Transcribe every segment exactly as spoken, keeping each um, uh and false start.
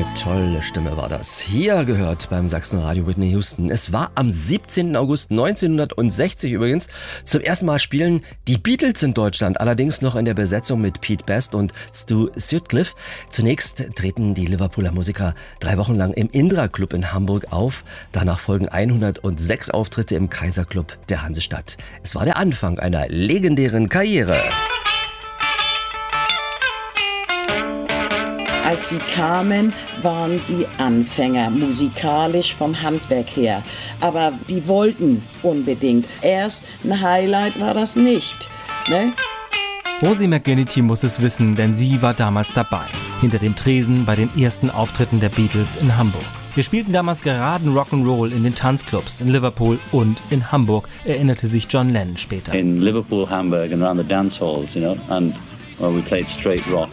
Tolle Stimme war das. Hier gehört beim Sachsenradio Whitney Houston. Es war am siebzehnten August neunzehnhundertsechzig übrigens. Zum ersten Mal spielen die Beatles in Deutschland, allerdings noch in der Besetzung mit Pete Best und Stu Sutcliffe. Zunächst treten die Liverpooler Musiker drei Wochen lang im Indra Club in Hamburg auf. Danach folgen hundertsechs Auftritte im Kaiserclub der Hansestadt. Es war der Anfang einer legendären Karriere. Als sie kamen, waren sie Anfänger, musikalisch vom Handwerk her. Aber die wollten unbedingt. Erst ein Highlight war das nicht, ne? Rosie McGinnity muss es wissen, denn sie war damals dabei. Hinter dem Tresen bei den ersten Auftritten der Beatles in Hamburg. Wir spielten damals geraden Rock'n'Roll in den Tanzclubs in Liverpool und in Hamburg, erinnerte sich John Lennon später. In Liverpool, Hamburg and around the dance halls, you know, and well, we played straight rock.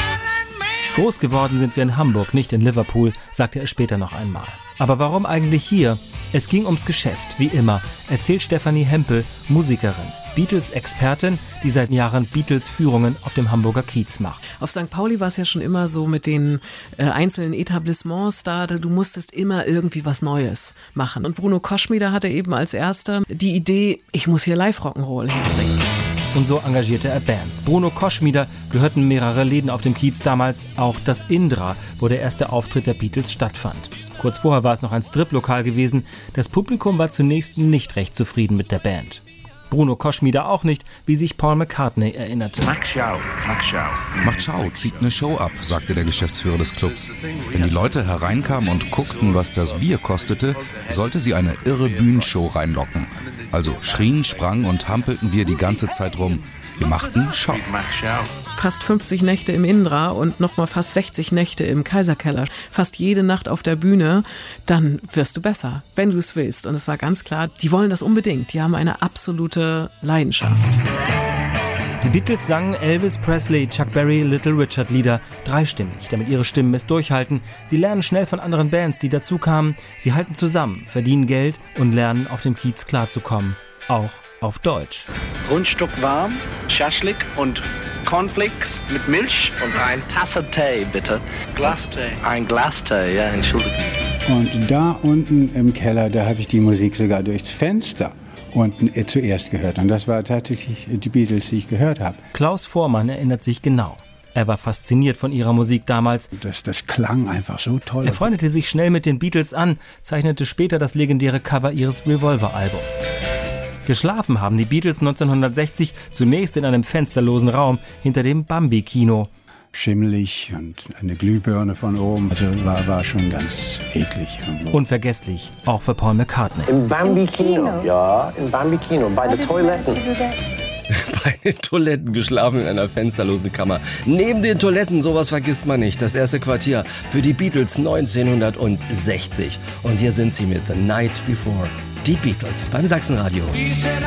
Groß geworden sind wir in Hamburg, nicht in Liverpool, sagte er später noch einmal. Aber warum eigentlich hier? Es ging ums Geschäft, wie immer, erzählt Stefanie Hempel, Musikerin, Beatles-Expertin, die seit Jahren Beatles-Führungen auf dem Hamburger Kiez macht. Auf Sankt Pauli war es ja schon immer so mit den äh, einzelnen Etablissements da, du musstest immer irgendwie was Neues machen. Und Bruno Koschmider hatte eben als erster die Idee, ich muss hier Live-Rock'n'Roll herbringen. Und so engagierte er Bands. Bruno Koschmider gehörten mehrere Läden auf dem Kiez damals, auch das Indra, wo der erste Auftritt der Beatles stattfand. Kurz vorher war es noch ein Striplokal gewesen. Das Publikum war zunächst nicht recht zufrieden mit der Band. Bruno Koschmider auch nicht, wie sich Paul McCartney erinnerte. Mach Schau, mach Schau. Macht Schau, zieht eine Show ab, sagte der Geschäftsführer des Clubs. Wenn die Leute hereinkamen und guckten, was das Bier kostete, sollte sie eine irre Bühnenshow reinlocken. Also schrien, sprangen und hampelten wir die ganze Zeit rum. Wir machten Schau. Fast fünfzig Nächte im Indra und nochmal fast sechzig Nächte im Kaiserkeller. Fast jede Nacht auf der Bühne. Dann wirst du besser, wenn du es willst. Und es war ganz klar, die wollen das unbedingt. Die haben eine absolute Leidenschaft. Die Beatles sangen Elvis Presley, Chuck Berry, Little Richard Lieder dreistimmig, damit ihre Stimmen es durchhalten. Sie lernen schnell von anderen Bands, die dazukamen. Sie halten zusammen, verdienen Geld und lernen auf dem Kiez klarzukommen. Auch auf Deutsch. Rundstück warm, Schaschlik und Cornflakes mit Milch und ein Tasse Tee, bitte. Glastee. Ein Glastee, ja, entschuldigung. Und da unten im Keller, da habe ich die Musik sogar durchs Fenster unten zuerst gehört. Und das war tatsächlich die Beatles, die ich gehört habe. Klaus Voormann erinnert sich genau. Er war fasziniert von ihrer Musik damals. Das, das klang einfach so toll. Er freundete sich schnell mit den Beatles an, zeichnete später das legendäre Cover ihres Revolver-Albums. Geschlafen haben die Beatles neunzehnhundertsechzig zunächst in einem fensterlosen Raum hinter dem Bambi-Kino. Schimmelig und eine Glühbirne von oben. Also war, war schon ganz eklig. Irgendwo. Unvergesslich, auch für Paul McCartney. Im Bambi-Kino? Ja, im Bambi-Kino, bei den Toiletten. Bei den Toiletten geschlafen in einer fensterlosen Kammer. Neben den Toiletten, sowas vergisst man nicht. Das erste Quartier für die Beatles neunzehnhundertsechzig. Und hier sind sie mit The Night Before. Die Beatles beim Sachsenradio.